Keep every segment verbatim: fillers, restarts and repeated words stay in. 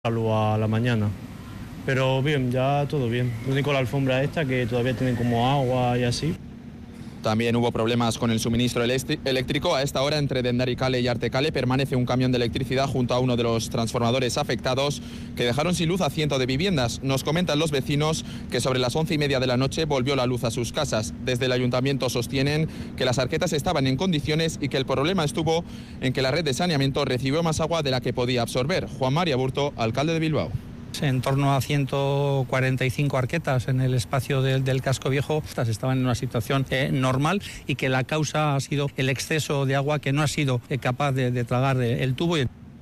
a la mañana, pero bien, ya todo bien. Lo único la alfombra esta que todavía tienen como agua y así. También hubo problemas con el suministro eléctrico. A esta hora, entre Dendaricale y Artecale, permanece un camión de electricidad junto a uno de los transformadores afectados que dejaron sin luz a cientos de viviendas. Nos comentan los vecinos que sobre las once y media de la noche volvió la luz a sus casas. Desde el ayuntamiento sostienen que las arquetas estaban en condiciones y que el problema estuvo en que la red de saneamiento recibió más agua de la que podía absorber. Juan María Burto, alcalde de Bilbao. En torno a ciento cuarenta y cinco arquetas en el espacio del, del casco viejo. Estas estaban en una situación eh, normal y que la causa ha sido el exceso de agua que no ha sido eh, capaz de, de tragar el tubo.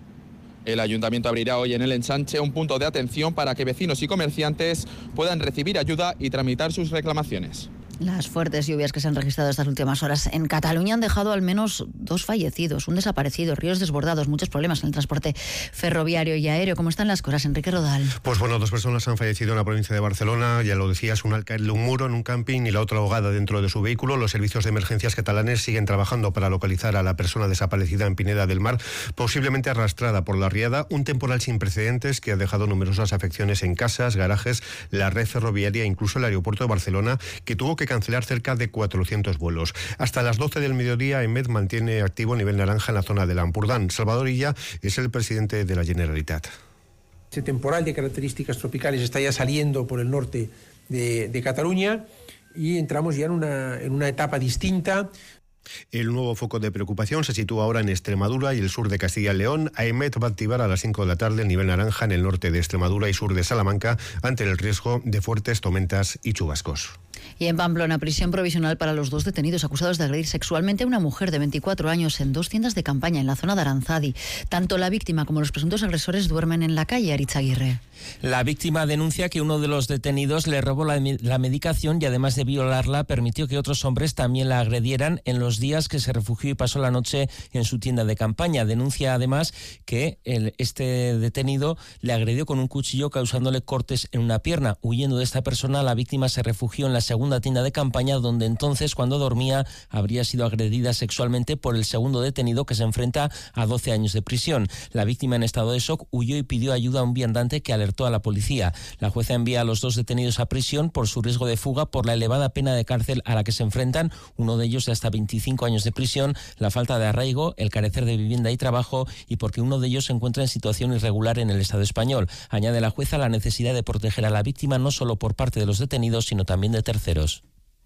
El ayuntamiento abrirá hoy en el ensanche un punto de atención para que vecinos y comerciantes puedan recibir ayuda y tramitar sus reclamaciones. Las fuertes lluvias que se han registrado estas últimas horas en Cataluña han dejado al menos dos fallecidos, un desaparecido, ríos desbordados, muchos problemas en el transporte ferroviario y aéreo. ¿Cómo están las cosas, Enrique Rodal? Pues bueno, dos personas han fallecido en la provincia de Barcelona, ya lo decías, una al caerle un muro en un camping y la otra ahogada dentro de su vehículo. Los servicios de emergencias catalanes siguen trabajando para localizar a la persona desaparecida en Pineda del Mar, posiblemente arrastrada por la riada, un temporal sin precedentes que ha dejado numerosas afecciones en casas, garajes, la red ferroviaria e incluso el aeropuerto de Barcelona, que tuvo que cancelar cerca de cuatrocientos vuelos. Hasta las doce del mediodía, EMET mantiene activo nivel naranja en la zona del Ampurdán. Salvador Illa es el presidente de la Generalitat. Este temporal de características tropicales está ya saliendo por el norte de, de Cataluña y entramos ya en una, en una etapa distinta. El nuevo foco de preocupación se sitúa ahora en Extremadura y el sur de Castilla y León. AEMET va a activar a las cinco de la tarde el nivel naranja en el norte de Extremadura y sur de Salamanca ante el riesgo de fuertes tormentas y chubascos. Y en Pamplona, prisión provisional para los dos detenidos acusados de agredir sexualmente a una mujer de veinticuatro años en dos tiendas de campaña en la zona de Aranzadi. Tanto la víctima como los presuntos agresores duermen en la calle. Aritz Aguirre. La víctima denuncia que uno de los detenidos le robó la, la medicación y además de violarla permitió que otros hombres también la agredieran en los días que se refugió y pasó la noche en su tienda de campaña. Denuncia además que el, este detenido le agredió con un cuchillo causándole cortes en una pierna. Huyendo de esta persona, la víctima se refugió en la segunda tienda de campaña, donde entonces, cuando dormía, habría sido agredida sexualmente por el segundo detenido, que se enfrenta a doce años de prisión. La víctima, en estado de shock, huyó y pidió ayuda a un viandante que alertó a la policía. La jueza envía a los dos detenidos a prisión por su riesgo de fuga, por la elevada pena de cárcel a la que se enfrentan, uno de ellos de hasta veinticinco años de prisión, la falta de arraigo, el carecer de vivienda y trabajo, y porque uno de ellos se encuentra en situación irregular en el Estado español. Añade la jueza la necesidad de proteger a la víctima no solo por parte de los detenidos, sino también de terceros.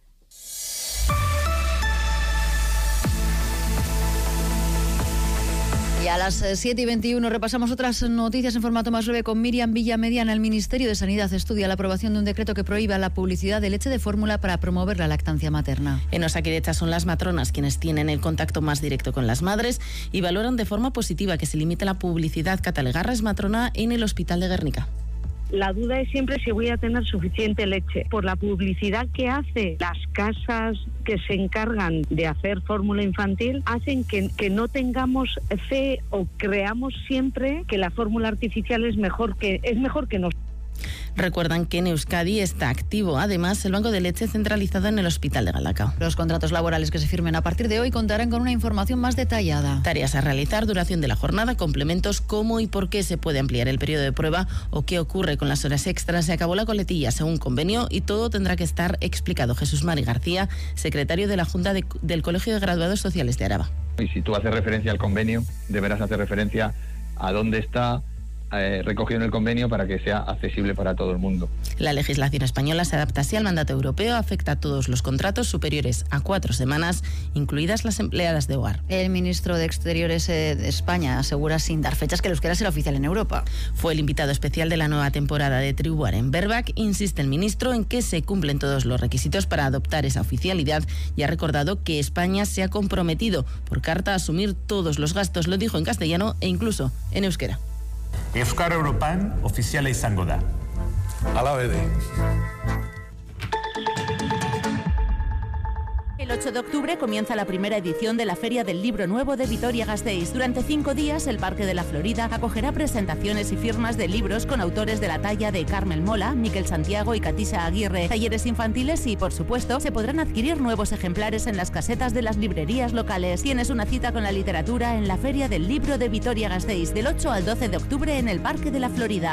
Y a las siete y veintiuno repasamos otras noticias en formato más breve con Miriam Villamediana. El Ministerio de Sanidad estudia la aprobación de un decreto que prohíba la publicidad de leche de fórmula para promover la lactancia materna. En Osakidetza son las matronas quienes tienen el contacto más directo con las madres y valoran de forma positiva que se limite la publicidad catalegarra es matrona en el Hospital de Guernica. La duda es siempre si voy a tener suficiente leche. Por la publicidad que hace las casas que se encargan de hacer fórmula infantil, hacen que, que no tengamos fe o creamos siempre que la fórmula artificial es mejor que, es mejor que nosotros. Recuerdan que en Euskadi está activo, además, el banco de leche centralizado en el Hospital de Galdakao. Los contratos laborales que se firmen a partir de hoy contarán con una información más detallada. Tareas a realizar, duración de la jornada, complementos, cómo y por qué se puede ampliar el periodo de prueba o qué ocurre con las horas extras. Se acabó la coletilla según convenio y todo tendrá que estar explicado. Jesús Mari García, secretario de la Junta de, del Colegio de Graduados Sociales de Araba. Y si tú haces referencia al convenio, deberás hacer referencia a dónde está Eh, recogido en el convenio para que sea accesible para todo el mundo. La legislación española se adapta así al mandato europeo, afecta a todos los contratos superiores a cuatro semanas, incluidas las empleadas de hogar. El ministro de Exteriores eh, de España asegura sin dar fechas que el euskera será oficial en Europa. Fue el invitado especial de la nueva temporada de Tribuar en Berbac. Insiste el ministro en que se cumplen todos los requisitos para adoptar esa oficialidad y ha recordado que España se ha comprometido por carta a asumir todos los gastos, lo dijo en castellano e incluso en euskera. Euskara Europan ofiziala izango da. Hala bede. ocho de octubre comienza la primera edición de la Feria del Libro Nuevo de Vitoria-Gasteiz. Durante cinco días, el Parque de la Florida acogerá presentaciones y firmas de libros con autores de la talla de Carmel Mola, Miquel Santiago y Katisa Aguirre, talleres infantiles y, por supuesto, se podrán adquirir nuevos ejemplares en las casetas de las librerías locales. Tienes una cita con la literatura en la Feria del Libro de Vitoria-Gasteiz del ocho al doce de octubre en el Parque de la Florida.